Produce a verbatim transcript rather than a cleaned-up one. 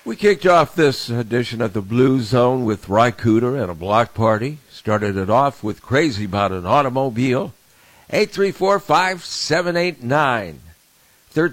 We kicked off this edition of the Blue Zone with Ry Cooder and a block party. Started it off with Crazy About an Automobile. eight three four, five seven eight nine.